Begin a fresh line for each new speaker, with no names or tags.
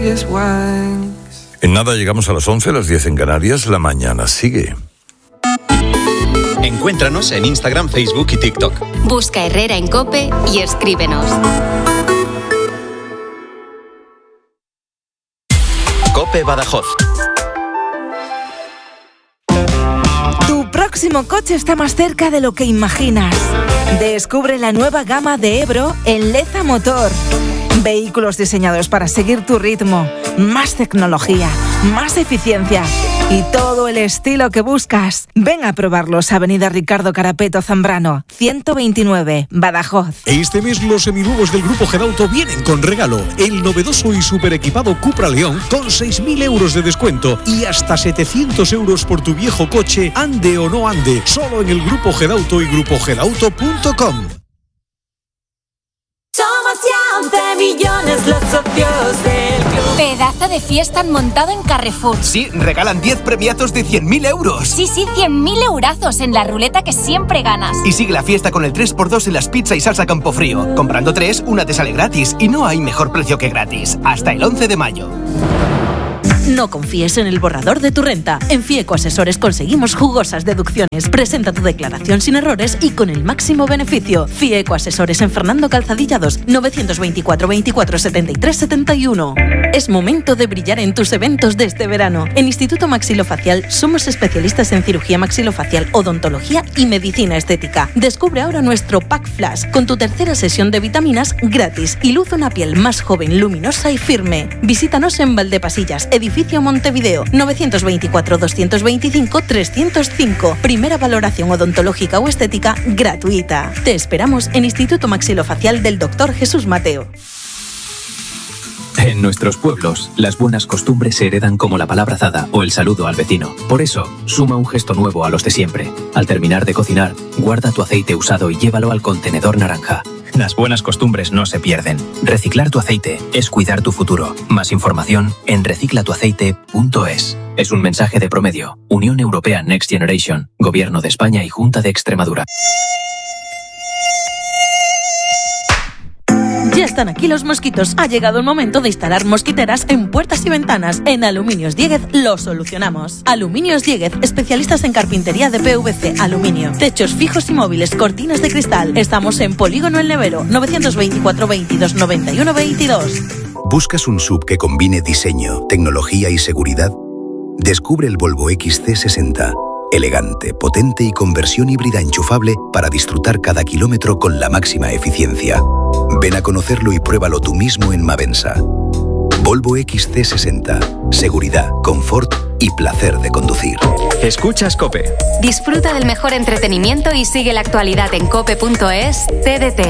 biggest wanks.
En nada llegamos a las 11, las 10 en Canarias. La mañana sigue.
Encuéntranos en Instagram, Facebook y TikTok.
Busca Herrera en COPE y escríbenos.
COPE Badajoz.
Tu próximo coche está más cerca de lo que imaginas. Descubre la nueva gama de Ebro en Leza Motor. Vehículos diseñados para seguir tu ritmo, más tecnología, más eficiencia y todo el estilo que buscas. Ven a probarlos, Avenida Ricardo Carapeto Zambrano, 129, Badajoz.
Este mes los seminuevos del Grupo Gedauto vienen con regalo. El novedoso y super equipado Cupra León con 6.000 euros de descuento y hasta 700 euros por tu viejo coche, ande o no ande. Solo en el Grupo Gedauto y grupogedauto.com.
Somos ya 11 millones los socios del club.
Pedazo de fiesta han montado en Carrefour.
Sí, regalan 10 premiazos de 100.000 euros.
Sí, 100.000 eurazos en la ruleta que siempre ganas.
Y sigue la fiesta con el 3x2 en las pizza y salsa Campofrío. Comprando 3, una te sale gratis. Y no hay mejor precio que gratis. Hasta el 11 de mayo.
No confíes en el borrador de tu renta. En Fieco Asesores conseguimos jugosas deducciones. Presenta tu declaración sin errores y con el máximo beneficio. Fieco Asesores en Fernando Calzadilla 2, 924 24 73 71. Es momento de brillar en tus eventos de este verano. En Instituto Maxilofacial somos especialistas en cirugía maxilofacial, odontología y medicina estética. Descubre ahora nuestro Pack Flash con tu tercera sesión de vitaminas gratis y luce una piel más joven, luminosa y firme. Visítanos en Valdepasillas, edificio Montevideo, 924 225 305. Primera valoración odontológica o estética gratuita. Te esperamos en Instituto Maxilofacial del Dr. Jesús Mateo.
En nuestros pueblos, las buenas costumbres se heredan como la palabra dada o el saludo al vecino. Por eso, suma un gesto nuevo a los de siempre. Al terminar de cocinar, guarda tu aceite usado y llévalo al contenedor naranja. Las buenas costumbres no se pierden. Reciclar tu aceite es cuidar tu futuro. Más información en reciclatuaceite.es. Es un mensaje de Promedio, Unión Europea Next Generation, Gobierno de España y Junta de Extremadura.
Ya están aquí los mosquitos. Ha llegado el momento de instalar mosquiteras en puertas y ventanas. En Aluminios Dieguez lo solucionamos. Aluminios Dieguez, especialistas en carpintería de PVC, aluminio, techos fijos y móviles, cortinas de cristal. Estamos en Polígono El Nevero, 924 22 91 22.
¿Buscas un SUV que combine diseño, tecnología y seguridad? Descubre el Volvo XC60. Elegante, potente y con versión híbrida enchufable para disfrutar cada kilómetro con la máxima eficiencia. Ven a conocerlo y pruébalo tú mismo en Mavensa. Volvo XC60. Seguridad, confort y placer de conducir.
Escuchas COPE.
Disfruta del mejor entretenimiento y sigue la actualidad en cope.es. TDT.